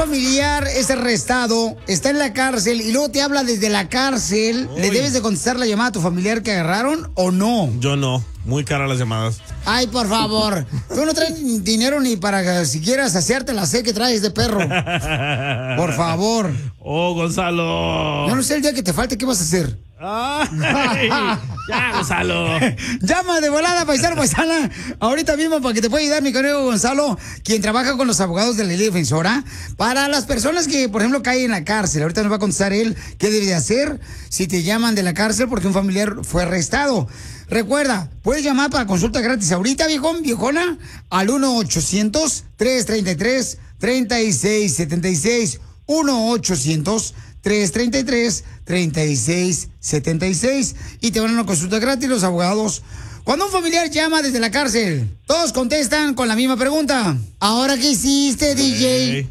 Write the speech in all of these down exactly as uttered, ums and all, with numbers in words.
familiar es arrestado, está en la cárcel y luego te habla desde la cárcel, Uy. ¿le debes de contestar la llamada a tu familiar que agarraron o no? Yo no. Muy caras las llamadas. Ay, por favor. Tú no traes dinero ni para siquiera saciarte la sed que traes de perro. Por favor. Oh, Gonzalo. Yo no sé el día que te falte, ¿qué vas a hacer? Ay, ya, Gonzalo. Llama de volada, paisano, paisana. Ahorita mismo para que te pueda ayudar mi querido Gonzalo, quien trabaja con los abogados de la ley defensora. Para las personas que, por ejemplo, caen en la cárcel. Ahorita nos va a contestar él qué debe de hacer si te llaman de la cárcel porque un familiar fue arrestado. Recuerda, puedes llamar para consulta gratis ahorita, viejón, viejona, al uno ochocientos, tres treinta y tres, treinta y seis setenta y seis. uno ochocientos, tres treinta y tres, treinta y seis setenta y seis. Y te van a una consulta gratis los abogados. Cuando un familiar llama desde la cárcel, todos contestan con la misma pregunta. ¿Ahora qué hiciste, D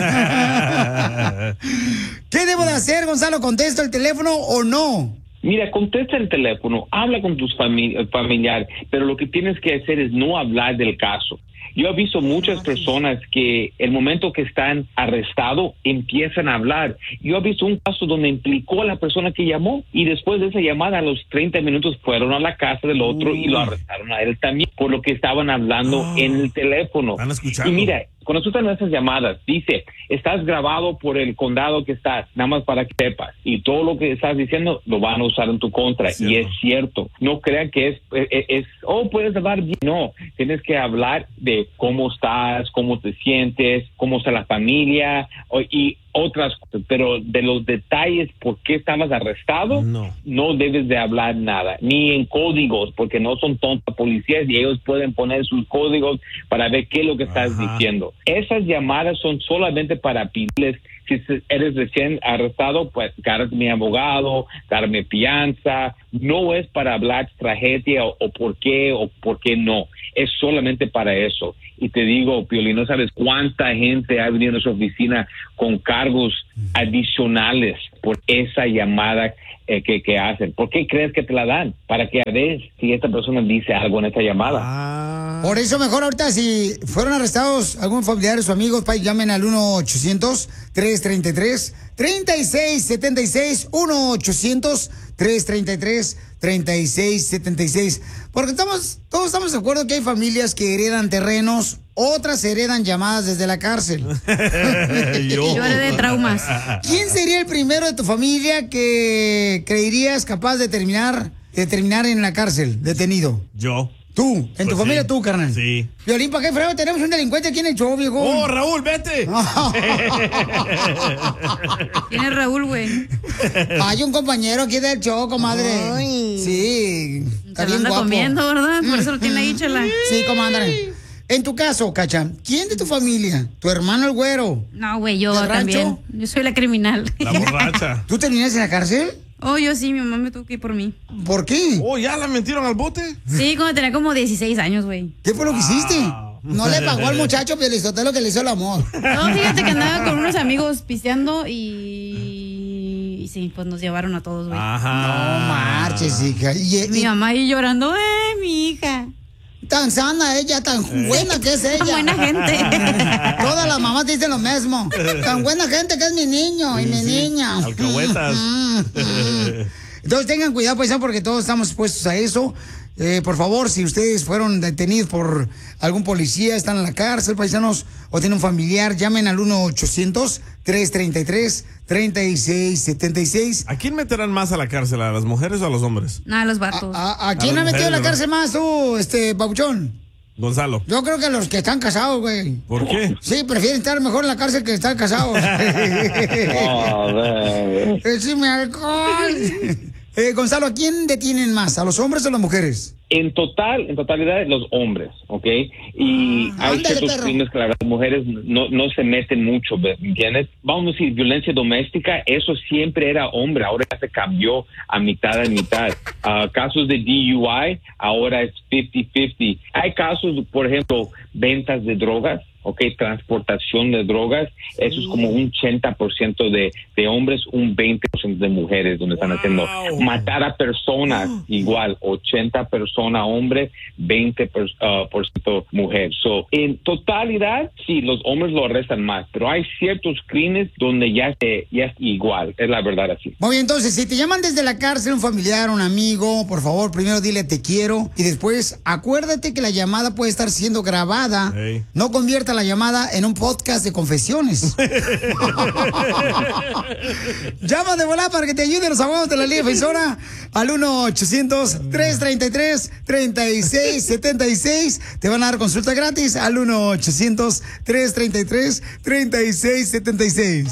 J? ¿Qué debo de hacer, Gonzalo? ¿Contesto el teléfono o no? Mira, contesta el teléfono, habla con tus fami- familiares, pero lo que tienes que hacer es no hablar del caso. Yo he visto muchas personas que el momento que están arrestados empiezan a hablar. Yo he visto un caso donde implicó a la persona que llamó y después de esa llamada a los treinta minutos fueron a la casa del otro y lo arrestaron a él también por lo que estaban hablando oh, en el teléfono. Están escuchando. Y mira, cuando tú estás en esas llamadas, dice, estás grabado por el condado que estás, nada más para que sepas. Y todo lo que estás diciendo lo van a usar en tu contra. Es y es cierto. No crean que es, es, es, oh, puedes hablar bien. No, tienes que hablar de cómo estás, cómo te sientes, cómo está la familia o, y otras cosas. Pero de los detalles, por qué estabas arrestado, no. no debes de hablar nada. Ni en códigos, porque no son tontos policías y ellos pueden poner sus códigos para ver qué es lo que estás Ajá. diciendo. Esas llamadas son solamente para pedirles, si eres recién arrestado, pues cárgame mi abogado, dárme fianza. No es para hablar tragedia o, o por qué o por qué no. Es solamente para eso. Y te digo, Piolín, no sabes cuánta gente ha venido a nuestra oficina con cargos adicionales por esa llamada eh, que, que hacen. ¿Por qué crees que te la dan? Para que veas si esta persona dice algo en esta llamada. Ah. Por eso mejor ahorita si fueron arrestados algunos familiares o amigos, pa, llamen al uno ochocientos, tres treinta y tres, treinta y seis setenta y seis, uno ochocientos, tres treinta y tres, treinta y seis setenta y seis. Porque estamos, todos estamos de acuerdo que hay familias que heredan terrenos, otras heredan llamadas desde la cárcel. Yo. Yo heredé traumas. ¿Quién sería el primero de tu familia que creerías capaz de terminar, de terminar en la cárcel, detenido? Yo. Tú, en pues tu sí. familia tú, carnal. Sí. Violín, ¿para qué frego? Tenemos un delincuente aquí en el show, viejo. Oh, Raúl, vete. ¿Quién es Raúl, güey? Hay un compañero aquí del show, comadre. Ay. Sí. Se lo anda guapo. Comiendo, ¿verdad? Por eso lo tiene ahí, chela. Sí, comadre. En tu caso, Cacha, ¿quién de tu familia? ¿Tu hermano el güero? No, güey, yo también. Yo soy la criminal. La borracha. ¿Tú terminaste en la cárcel? Oh, yo sí, mi mamá me tuvo que ir por mí. ¿Por qué? Oh, ¿ya la metieron al bote? Sí, cuando tenía como dieciséis años, güey. ¿Qué fue lo que hiciste? No le pagó al muchacho Pelizotelo que le hizo el amor. No, fíjate que andaba con unos amigos pisteando y... y sí, pues nos llevaron a todos, güey. Ajá. No marches, hija. Y, mi y... mamá ahí llorando, ¡eh, mi hija! Tan sana ella, tan buena que es ella. Tan buena gente. Todas las mamás dicen lo mismo. Tan buena gente que es mi niño y sí, mi sí. niña. Alcahuetas. Entonces tengan cuidado, paisano, porque todos estamos expuestos a eso. Eh, por favor, si ustedes fueron detenidos por algún policía, están en la cárcel, paisanos, o tienen un familiar, llamen al uno ochocientos, tres treinta y tres, treinta y seis setenta y seis. ¿A quién meterán más a la cárcel? ¿A las mujeres o a los hombres? No, a los vatos. ¿A, a, a quién ha metido a la cárcel más tú, este, Pabuchón? Gonzalo. Yo creo que los que están casados, güey. ¿Por qué? Sí, prefieren estar mejor en la cárcel que estar casados. Oh, ¡Échame alcohol! Eh, Gonzalo, ¿a quién detienen más? ¿A los hombres o a las mujeres? En total, en totalidad, los hombres, ¿ok? Y ah, hay ándale, ciertos crímenes que las mujeres no, no se meten mucho, ¿me entiendes? Vamos a decir, violencia doméstica, eso siempre era hombre, ahora ya se cambió a mitad a mitad. Uh, casos de D U I, ahora es cincuenta cincuenta. Hay casos, por ejemplo, ventas de drogas. ok, transportación de drogas, eso es como un ochenta por ciento de, de hombres, un veinte por ciento de mujeres, donde están haciendo matar a personas, igual, ochenta personas hombres, veinte por ciento mujer. So, en totalidad, sí, los hombres lo arrestan más, pero hay ciertos crímenes donde ya, se, ya es igual, es la verdad así. Muy bien, entonces, si te llaman desde la cárcel, un familiar, un amigo, por favor, primero dile te quiero y después acuérdate que la llamada puede estar siendo grabada. Hey. No convierta la llamada en un podcast de confesiones. Llama de volada para que te ayuden los abogados de la Liga Defensora al uno ochocientos, tres treinta y tres, treinta y seis setenta y seis. Te van a dar consulta gratis al uno ochocientos, tres treinta y tres, treinta y seis setenta y seis.